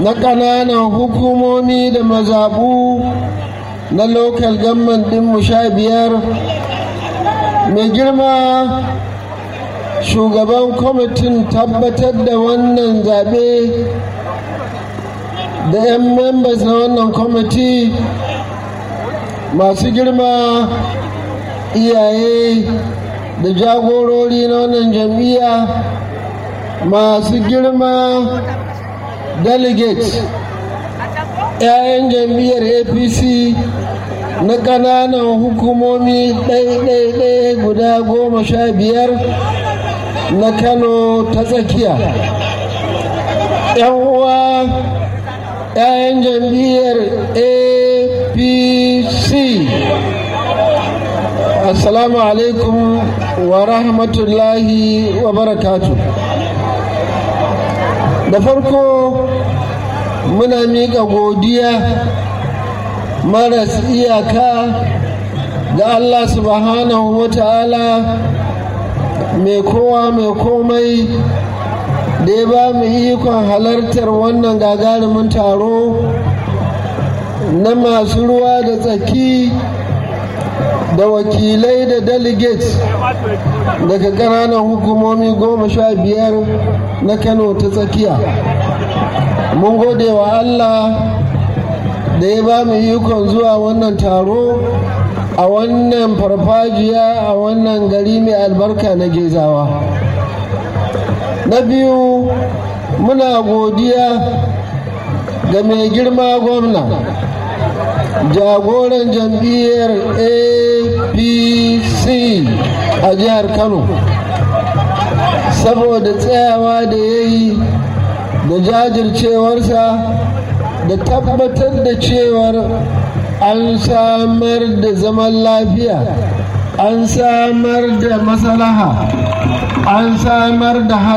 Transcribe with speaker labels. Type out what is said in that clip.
Speaker 1: na ƙananan hukumomi da mazaɓu na local government ɗinmu 15, mai girma shugaban kwamitin tabbatar da wannan zaɓe da 'yan members na wannan kwamiti, masu girma iyaye da jagorori na wannan jam'iyya, masu girma delegate 'ya'yan jam'iyyar apc na ƙananan hukumomi ɗaiɗaiɗaya guda 15 na kano ta tsakiya, 'yan uwa 'ya'yan jam'iyyar apc, assalamu alaikum wa rahmatullahi wa barakatu. Da farko muna miƙa godiya maras iyaka ga Allah subhanahu wa ta'ala mai kowa mai komai da ya ba mu ikon halartar wannan gagarumin taro na masu ruwa da tsaki da wakilai da delegates daga ƙananan hukumomi 15 na Kano ta tsakiya. Mun gode wa Allah da ya ba mu ikon zuwa wannan taro a wannan farfajiya a wannan gari mai albarka na Gezawa. Na biyu, muna godiya ga mai girma gwamna, jagoran jam'iyyar apc a jihar Kano, saboda tsayawa da ya yi da jajircewarsa da tabbatar da cewar an samar da zaman lafiya, an samar da maslaha, an samar da